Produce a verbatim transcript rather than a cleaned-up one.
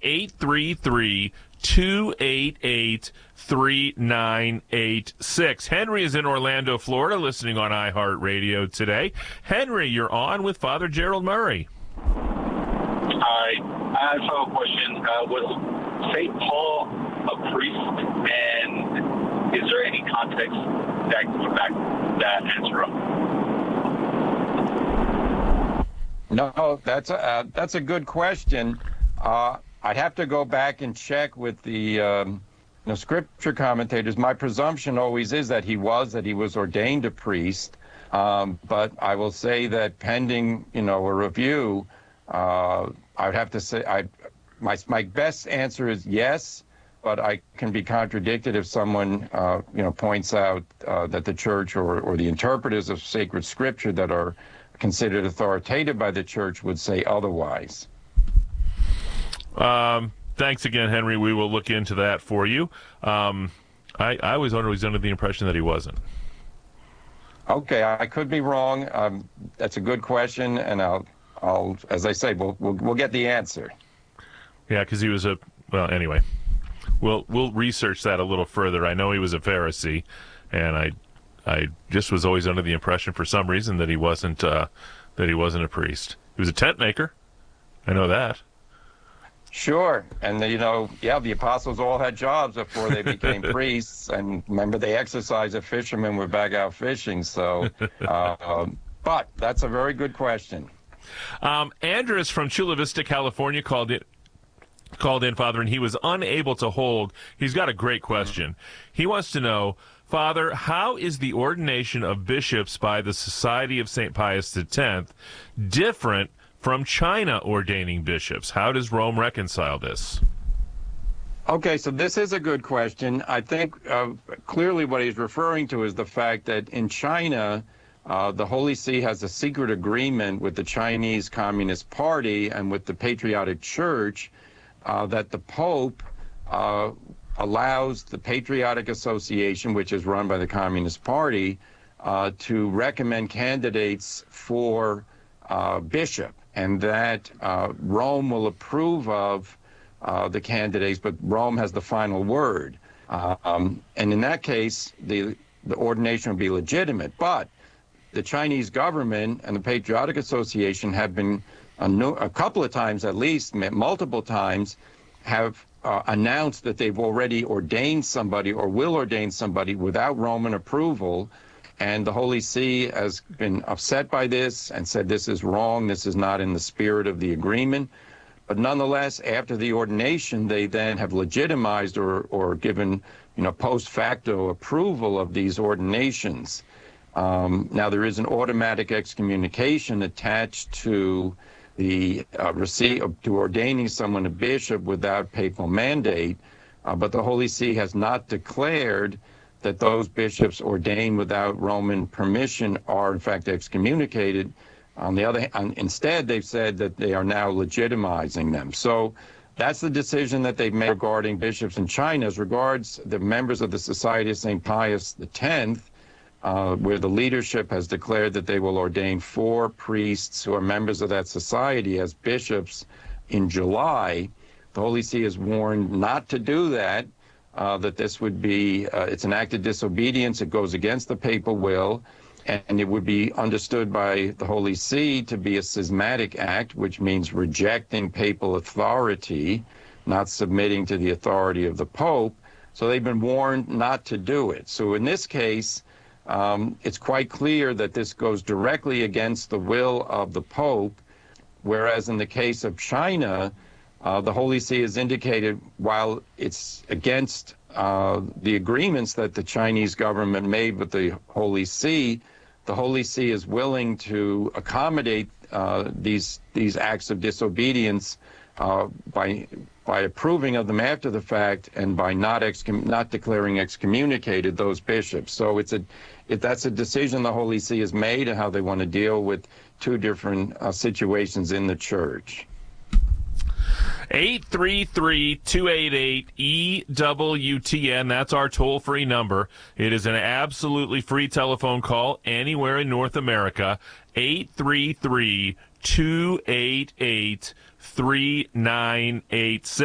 eight three three, two eight eight, three nine eight six. Henry is in Orlando, Florida, listening on iHeartRadio today. Henry, you're on with Father Gerald Murray. Hi. I have a question. Uh, was Saint Paul a priest, and is there any context that can back that answer up? No, that's a, uh, that's a good question. Uh, I'd have to go back and check with the um, you know, scripture commentators. My presumption always is that he was, that he was ordained a priest. Um, but I will say that pending, you know, a review, uh, I would have to say, I, my my best answer is yes, but I can be contradicted if someone, uh, you know, points out uh, that the church or, or the interpreters of sacred scripture that are considered authoritative by the church would say otherwise. Um, thanks again, Henry. We will look into that for you. Um, I, I was always under the impression that he wasn't. Okay, I could be wrong. Um, that's a good question, and I'll, I'll, as I say, we'll we'll, we'll get the answer. Yeah, because he was a well. Anyway, we'll we'll research that a little further. I know he was a Pharisee, and I I just was always under the impression, for some reason, that he wasn't uh, that he wasn't a priest. He was a tent maker. I know that. Sure, and you know, yeah, the apostles all had jobs before they became priests, and remember they exercised as fishermen were back out fishing. So, uh, but that's a very good question. Um, Andres from Chula Vista, California, called in, called in, Father, and he was unable to hold. He's got a great question. He wants to know, Father, how is the ordination of bishops by the Society of Saint Pius the tenth different from China ordaining bishops? How does Rome reconcile this? Okay, so this is a good question. I think uh, clearly what he's referring to is the fact that in China, uh, the Holy See has a secret agreement with the Chinese Communist Party and with the Patriotic Church uh, that the Pope uh, allows the Patriotic Association, which is run by the Communist Party, uh, to recommend candidates for uh, bishop, and that uh, Rome will approve of uh, the candidates, but Rome has the final word. Uh, um, and in that case, the, the ordination would be legitimate. But the Chinese government and the Patriotic Association have been, a, no, a couple of times at least, multiple times, have uh, announced that they've already ordained somebody or will ordain somebody without Roman approval. And the Holy See has been upset by this and said this is wrong, this is not in the spirit of the agreement. But nonetheless, after the ordination, they then have legitimized or, or given, you know, post facto approval of these ordinations. Um, now, there is an automatic excommunication attached to the uh, receipt of, to ordaining someone a bishop without papal mandate, uh, but the Holy See has not declared that those bishops ordained without Roman permission are in fact excommunicated. On the other hand, instead, they've said that they are now legitimizing them. So that's the decision that they've made regarding bishops in China. As regards the members of the Society of Saint Pius the tenth, uh, where the leadership has declared that they will ordain four priests who are members of that society as bishops in July, the Holy See has warned not to do that. Uh, that this would be, uh, it's an act of disobedience, it goes against the papal will, and it would be understood by the Holy See to be a schismatic act, which means rejecting papal authority, not submitting to the authority of the Pope. So they've been warned not to do it. So in this case, um, it's quite clear that this goes directly against the will of the Pope, whereas in the case of China, Uh, the Holy See has indicated, while it's against uh, the agreements that the Chinese government made with the Holy See, the Holy See is willing to accommodate uh, these these acts of disobedience uh, by by approving of them after the fact and by not excom- not declaring excommunicated those bishops. So it's a it, that's a decision the Holy See has made and how they want to deal with two different uh, situations in the church. eight three three, two eight eight, E W T N. That's our toll-free number. It is an absolutely free telephone call anywhere in North America. eight three three, two eight eight, three nine eight six.